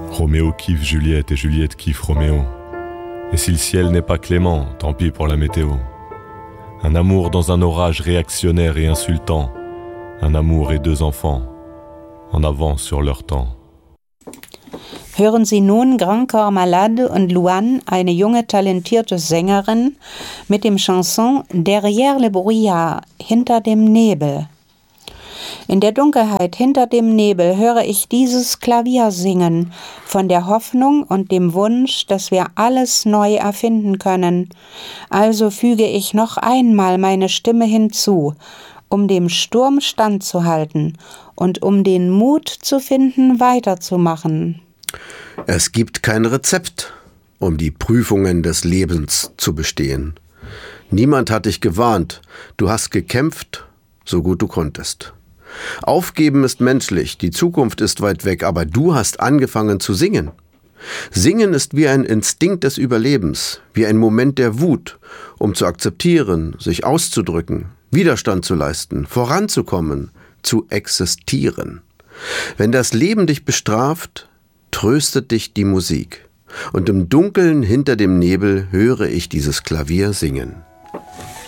Roméo kiffe Juliette et Juliette kiffe Roméo. Et si le ciel n'est pas clément, tant pis pour la météo. Un amour dans un orage réactionnaire et insultant. Un amour et 2 enfants. En avant sur leur temps. Hören Sie nun Grand Corps Malade und Louane, eine junge, talentierte Sängerin, mit dem Chanson Derrière le brouillard, hinter dem Nebel. In der Dunkelheit hinter dem Nebel höre ich dieses Klavier singen, von der Hoffnung und dem Wunsch, dass wir alles neu erfinden können. Also füge ich noch einmal meine Stimme hinzu, um dem Sturm standzuhalten und um den Mut zu finden, weiterzumachen. Es gibt kein Rezept, um die Prüfungen des Lebens zu bestehen. Niemand hat dich gewarnt, du hast gekämpft, so gut du konntest. Aufgeben ist menschlich, die Zukunft ist weit weg, aber du hast angefangen zu singen. Singen ist wie ein Instinkt des Überlebens, wie ein Moment der Wut, um zu akzeptieren, sich auszudrücken, Widerstand zu leisten, voranzukommen, zu existieren. Wenn das Leben dich bestraft, tröstet dich die Musik. Und im Dunkeln hinter dem Nebel höre ich dieses Klavier singen.